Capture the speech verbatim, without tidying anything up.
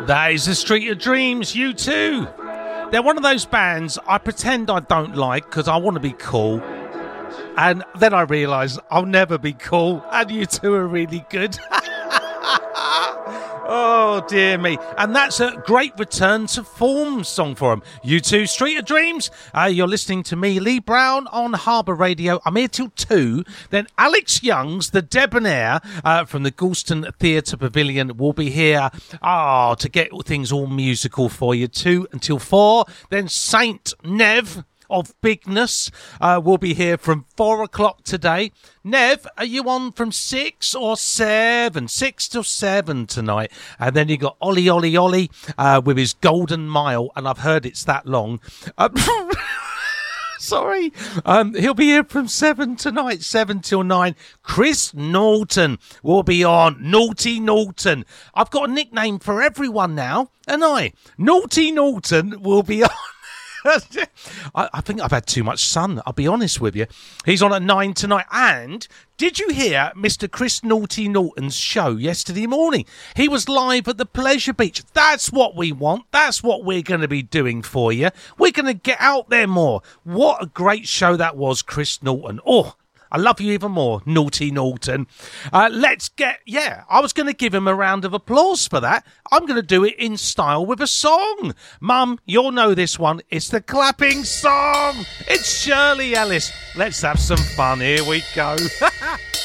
That is the Street of Dreams, U two. They're one of those bands I pretend I don't like because I want to be cool. And then I realise I'll never be cool, and U two are really good. Oh, dear me. And that's a great return to form song for them. U two, Street of Dreams. Uh, you're listening to me, Lee Brown, on Harbour Radio. I'm here till two. Then Alex Young's The Debonair uh, from the Galston Theatre Pavilion will be here oh, to get things all musical for you. Two until four. Then Saint Nev of Bigness uh, will be here from four o'clock today. Nev, are you on from six or seven? Six till seven tonight. And then you got Ollie Ollie Ollie uh, with his Golden Mile, and I've heard it's that long. Um, sorry. Um, he'll be here from seven tonight, seven till nine. Chris Norton will be on. Naughty Norton. I've got a nickname for everyone now, and I. Naughty Norton will be on. I, I think I've had too much sun, I'll be honest with you. He's on at nine tonight. And did you hear Mister Chris Naughty Norton's show yesterday morning? He was live at the Pleasure Beach. That's what we want. That's what we're going to be doing for you. We're going to get out there more. What a great show that was, Chris Norton. Oh, I love you even more, Naughty Norton. Uh, let's get, yeah, I was going to give him a round of applause for that. I'm going to do it in style with a song. Mum, you'll know this one. It's the clapping song. It's Shirley Ellis. Let's have some fun. Here we go.